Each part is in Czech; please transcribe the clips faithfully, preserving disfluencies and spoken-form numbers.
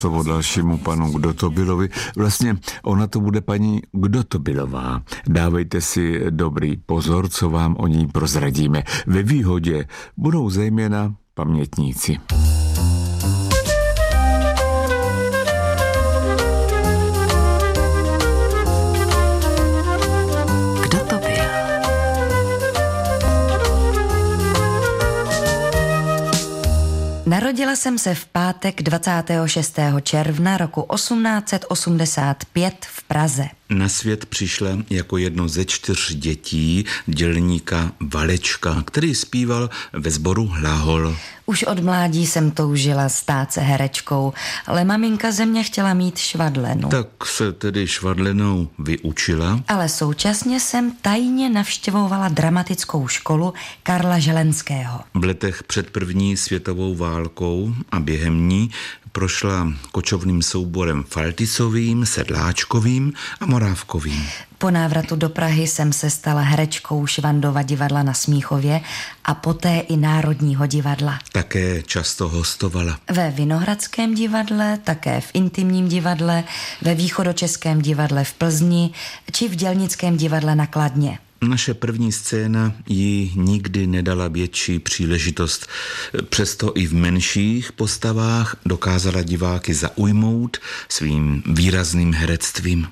slovo dalšímu panu Kdotobilovi. Vlastně ona to bude paní Kdotobilová. Dávejte si dobrý pozor, co vám o ní prozradíme. Ve výhodě budou zejména pamětníci. Narodila jsem se v pátek dvacátého šestého června roku osmnáct set osmdesát pět v Praze. Na svět přišla jako jedno ze čtyř dětí dělníka Valečka, který zpíval ve sboru Hlahol. Už od mládí jsem toužila stát se herečkou, ale maminka ze mě chtěla mít švadlenu. Tak se tedy švadlenou vyučila. Ale současně jsem tajně navštěvovala dramatickou školu Karla Želenského. V letech před první světovou válkou a během ní prošla kočovným souborem Faltisovým, Sedláčkovým a Morávkovým. Po návratu do Prahy jsem se stala herečkou Švandova divadla na Smíchově a poté i Národního divadla. Také často hostovala. Ve Vinohradském divadle, také v Intimním divadle, ve Východočeském divadle v Plzni či v Dělnickém divadle na Kladně. Naše první scéna jí nikdy nedala větší příležitost. Přesto i v menších postavách dokázala diváky zaujmout svým výrazným herectvím.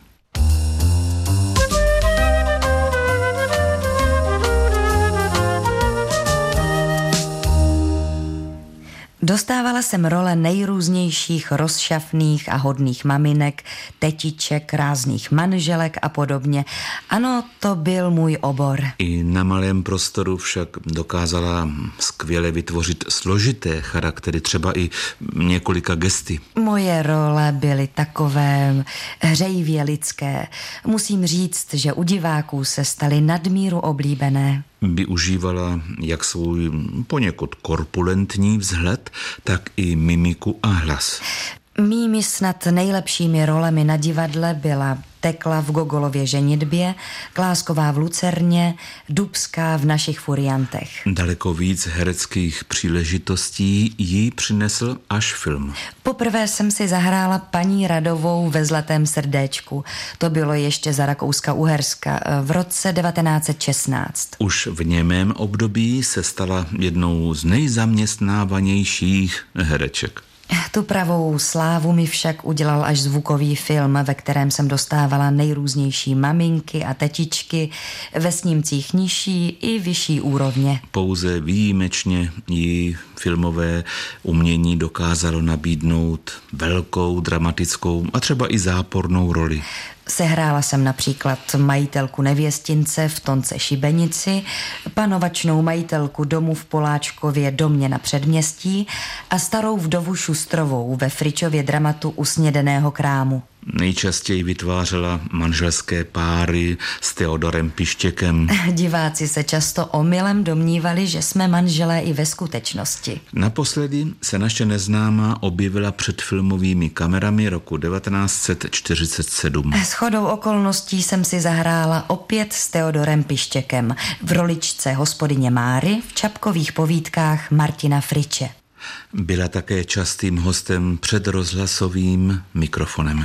Dostávala jsem role nejrůznějších rozšafných a hodných maminek, tetiček, rázných manželek a podobně. Ano, to byl můj obor. I na malém prostoru však dokázala skvěle vytvořit složité charaktery, třeba i několika gesty. Moje role byly takové hřejivě lidské. Musím říct, že u diváků se staly nadmíru oblíbené. Využívala jak svůj poněkud korpulentní vzhled, tak i mimiku a hlas. Mými snad nejlepšími rolemi na divadle byla Tekla v Gogolově ženitbě, Klásková v Lucerně, Dubská v Našich furiantech. Daleko víc hereckých příležitostí jí přinesl až film. Poprvé jsem si zahrála paní Radovou ve Zlatém srdéčku. To bylo ještě za Rakouska-Uherska v roce devatenáct set šestnáct. Už v němém období se stala jednou z nejzaměstnávanějších hereček. Tu pravou slávu mi však udělal až zvukový film, ve kterém jsem dostávala nejrůznější maminky a tetičky ve snímcích nižší i vyšší úrovně. Pouze výjimečně jí filmové umění dokázalo nabídnout velkou, dramatickou a třeba i zápornou roli. Sehrála jsem například majitelku nevěstince v Tonce Šibenici, panovačnou majitelku domu v Poláčkově domě na Předměstí a starou vdovu Šustrovou ve Fričově dramatu U snědeného krámu. Nejčastěji vytvářela manželské páry s Teodorem Pištěkem. Diváci se často omylem domnívali, že jsme manželé i ve skutečnosti. Naposledy se naše neznámá objevila před filmovými kamerami roku devatenáct set čtyřicet sedm. Shodou okolností jsem si zahrála opět s Teodorem Pištěkem v roličce hospodyně Máry v Čapkových povídkách Martina Friče. Byla také častým hostem před rozhlasovým mikrofonem.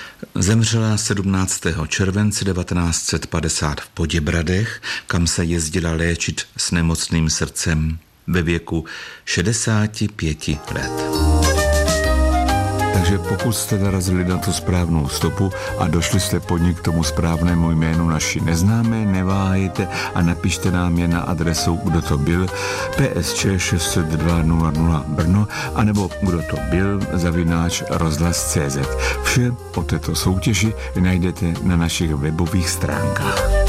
Zemřela sedmnáctého července devatenáct set padesát v Poděbradech, kam se jezdila léčit s nemocným srdcem ve věku šedesáti pěti let. Takže pokud jste narazili na tu správnou stopu a došli jste po ní k tomu správnému jménu naší neznámé, neváhejte a napište nám je na adresu Kdo to byl, P S Č šest set dva nula nula Brno, anebo Kdo to byl, zavináč rozhlas tečka cé zet. Vše o této soutěži najdete na našich webových stránkách.